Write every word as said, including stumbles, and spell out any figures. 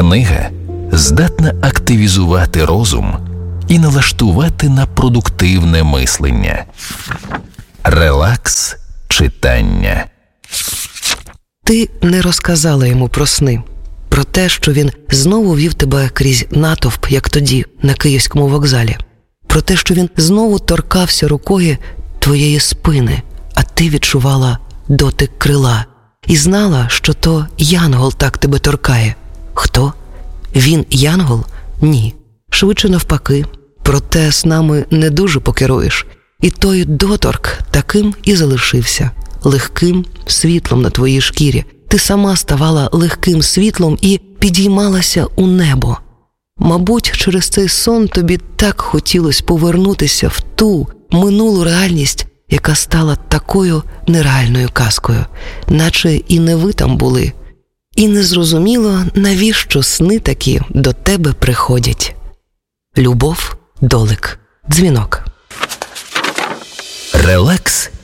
Книга здатна активізувати розум і налаштувати на продуктивне мислення. Релакс читання. Ти не розказала йому про сни, про те, що він знову вів тебе крізь натовп, як тоді, на Київському вокзалі, про те, що він знову торкався рукою твоєї спини, а ти відчувала дотик крила і знала, що то янгол так тебе торкає. Хто? Він янгол? Ні. Швидше навпаки. Проте з нами не дуже покеруєш. І той доторк таким і залишився. Легким світлом на твоїй шкірі. Ти сама ставала легким світлом і підіймалася у небо. Мабуть, через цей сон тобі так хотілося повернутися в ту минулу реальність, яка стала такою нереальною казкою, наче і не ви там були. І не зрозуміло, навіщо сни такі до тебе приходять. Любов Долик. Дзвінок. Релакс